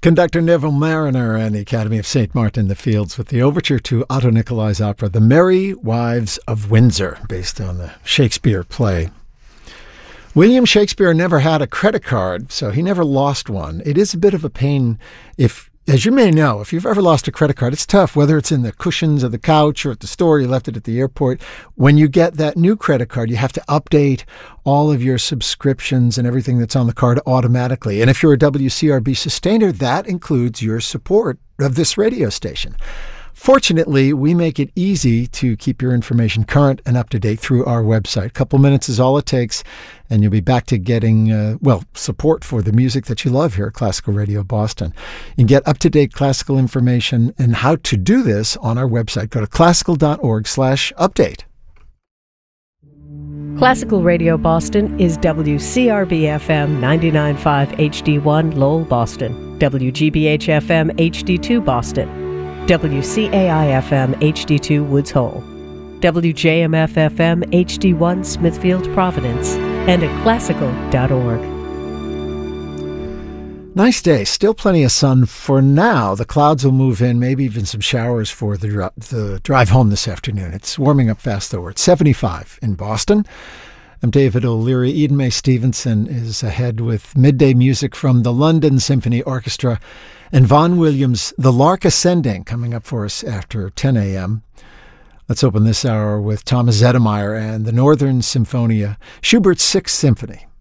Conductor Neville Mariner and the Academy of St. Martin in the Fields with the overture to Otto Nicolai's opera The Merry Wives of Windsor, based on the Shakespeare play. William Shakespeare never had a credit card, so he never lost one. It is a bit of a pain if, as you may know, if you've ever lost a credit card, it's tough, whether it's in the cushions of the couch or at the store, you left it at the airport. When you get that new credit card, you have to update all of your subscriptions and everything that's on the card automatically. And if you're a WCRB sustainer, that includes your support of this radio station. Fortunately, we make it easy to keep your information current and up to date through our website. A couple minutes is all it takes, and you'll be back to getting, support for the music that you love here at Classical Radio Boston. You can get up-to-date classical information and how to do this on our website. Go to classical.org/update. Classical Radio Boston is WCRB-FM 99.5 HD1 Lowell, Boston, WGBH-FM HD2 Boston, WCAI-FM HD2 Woods Hole, WJMF-FM HD1 Smithfield, Providence, and at classical.org. Nice day. Still plenty of sun for now. The clouds will move in, maybe even some showers for the drive home this afternoon. It's warming up fast, though. We're at 75 in Boston. I'm David O'Leary. Eden Mae Stevenson is ahead with midday music from the London Symphony Orchestra and Vaughan Williams' The Lark Ascending coming up for us after 10 a.m. Let's open this hour with Thomas Zettermeyer and the Northern Symphonia, Schubert's Sixth Symphony.